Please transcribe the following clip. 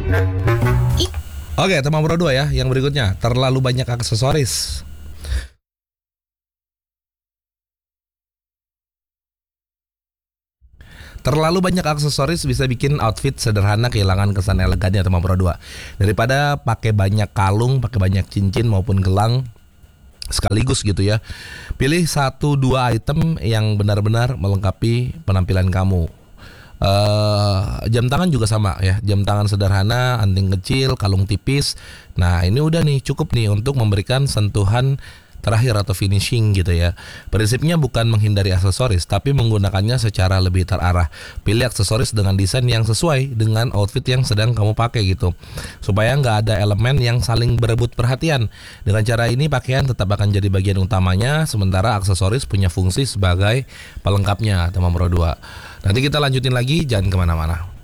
Oke, teman Pro 2 ya. Yang berikutnya, terlalu banyak aksesoris. Terlalu banyak aksesoris bisa bikin outfit sederhana kehilangan kesan elegannya, teman Pro 2. Daripada pakai banyak kalung, pakai banyak cincin maupun gelang sekaligus gitu ya. Pilih 1-2 item yang benar-benar melengkapi penampilan kamu. Jam tangan juga sama ya, jam tangan sederhana, anting kecil, kalung tipis. Nah ini udah nih, cukup nih untuk memberikan sentuhan terakhir atau finishing gitu ya. Prinsipnya bukan menghindari aksesoris, tapi menggunakannya secara lebih terarah. Pilih aksesoris dengan desain yang sesuai dengan outfit yang sedang kamu pakai gitu, supaya nggak ada elemen yang saling berebut perhatian. Dengan cara ini pakaian tetap akan jadi bagian utamanya, sementara aksesoris punya fungsi sebagai pelengkapnya, teman Pro 2. Nanti kita lanjutin lagi, jangan kemana-mana.